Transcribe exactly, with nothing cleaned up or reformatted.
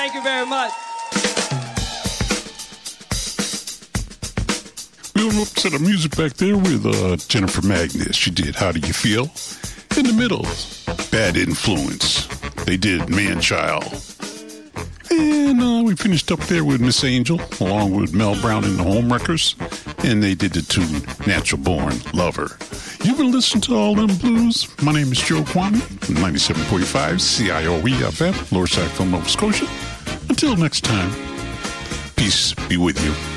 Thank you very much. We opened up a set of music back there with uh, Jennifer Magnus. She did How Do You Feel? In the middle, Bad Influence. They did Man Child. And uh, we finished up there with Miss Angel, along with Mel Brown and the Homewreckers. And they did the tune Natural Born Lover. You've been listening to All Them Blues. My name is Joe Kwame from ninety-seven point five C I O E F M, Lower Sackville, Nova Scotia. Until next time, peace be with you.